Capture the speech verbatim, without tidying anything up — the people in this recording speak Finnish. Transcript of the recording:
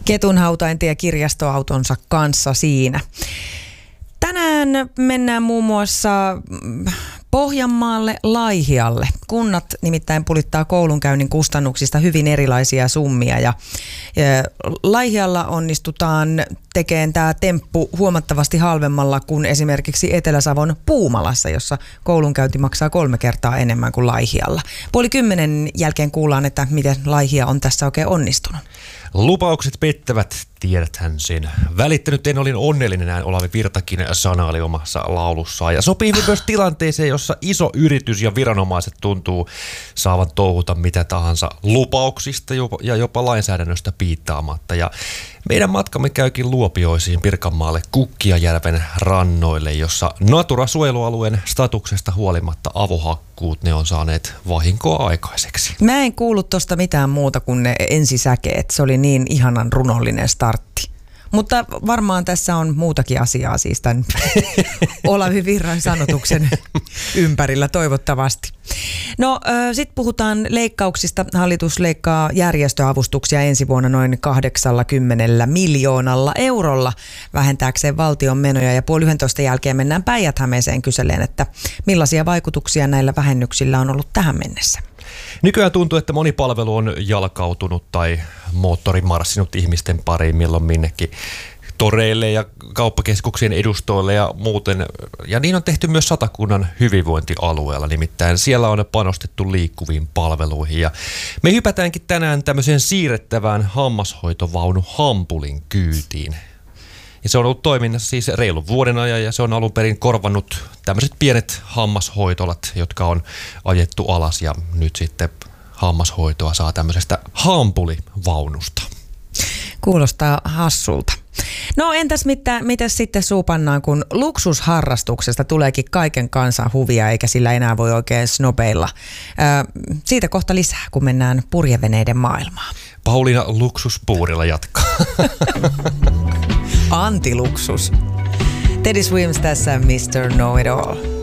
ketunhautaintie kirjastoautonsa kanssa siinä. Tänään mennään muun muassa Pohjanmaalle Laihialle. Kunnat nimittäin pulittaa koulunkäynnin kustannuksista hyvin erilaisia summia ja, ja Laihialla onnistutaan tekemään tämä temppu huomattavasti halvemmalla kuin esimerkiksi Etelä-Savon Puumalassa, jossa koulunkäynti maksaa kolme kertaa enemmän kuin Laihialla. Puoli kymmenen jälkeen kuullaan, että miten Laihia on tässä oikein onnistunut. Lupaukset pettävät, tiedäthän sen. Välittänyt en olin onnellinen, näin Olavi Virtakin sanaili omassa laulussaan. Ja sopii myös tilanteeseen, jossa iso yritys ja viranomaiset tuntuu saavan touhuta mitä tahansa lupauksista ja jopa lainsäädännöstä piittaamatta. Ja meidän matkamme käykin Luopioisiin Pirkanmaalle Kukkiajärven rannoille, jossa Natura-suojelualueen statuksesta huolimatta avohakkuut ne on saaneet vahinkoa aikaiseksi. Mä en kuullut tosta mitään muuta kuin ne ensisäkeet. Se oli niin ihanan runollinen startti. Mutta varmaan tässä on muutakin asiaa siis tämän Olavi Virran sanotuksen ympärillä toivottavasti. No sitten puhutaan leikkauksista. Hallitus leikkaa järjestöavustuksia ensi vuonna noin kahdeksankymmentä miljoonalla eurolla vähentääkseen valtion menoja. Ja puoli yhdentoista jälkeen mennään Päijät-Hämeeseen kyseleen, että millaisia vaikutuksia näillä vähennyksillä on ollut tähän mennessä. Nykyään tuntuu, että moni palvelu on jalkautunut tai moottori marssinut ihmisten pariin milloin minnekin toreille ja kauppakeskuksien edustoille ja muuten. Ja niin on tehty myös Satakunnan hyvinvointialueella, nimittäin siellä on panostettu liikkuviin palveluihin. Ja me hypätäänkin tänään tämmöiseen siirrettävään hammashoitovaunu Hampulin kyytiin. Ja se on ollut toiminnassa siis reilun vuoden ajan ja se on alun perin korvannut tämmöiset pienet hammashoitolat, jotka on ajettu alas ja nyt sitten hammashoitoa saa tämmöisestä hampulivaunusta. Kuulostaa hassulta. No entäs mitä, mitäs sitten suupannaan, kun luksusharrastuksesta tuleekin kaiken kansan huvia eikä sillä enää voi oikein snobeilla. Öö, siitä kohta lisää, kun mennään purjeveneiden maailmaan. Pauliina luksuspuurilla jatkaa. Antiluksus. Teddy Swims tässä mister Know It All.